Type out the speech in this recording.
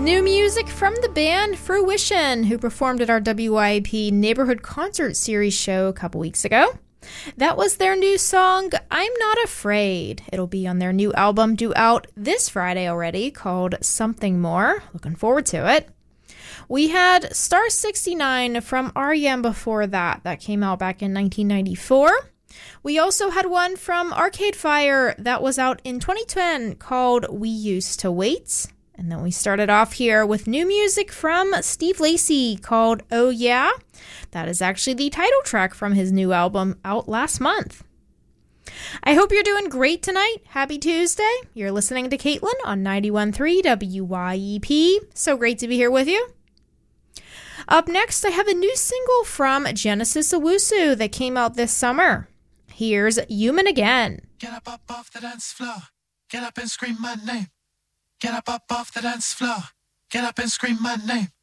New music from the band Fruition, who performed at our WYAP Neighborhood Concert Series show a couple weeks ago. That was their new song, I'm Not Afraid. It'll be on their new album due out this Friday already, called Something More. Looking forward to it. We had Star 69 from R.E.M. before that. That came out back in 1994. We also had one from Arcade Fire that was out in 2010 called We Used to Wait. And then we started off here with new music from Steve Lacy called Oh Yeah. That is actually the title track from his new album out last month. I hope you're doing great tonight. Happy Tuesday. You're listening to Caitlin on 91.3 WYEP. So great to be here with you. Up next, I have a new single from Genesis Owusu that came out this summer. Here's Human Again. Get up off the dance floor. Get up and scream my name. Get up off the dance floor. Get up and scream my name.